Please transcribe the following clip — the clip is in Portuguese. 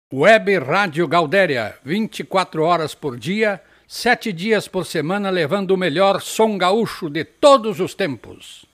Web Rádio Galdéria, 24 horas por dia, 7 dias por semana, levando o melhor som gaúcho de todos os tempos.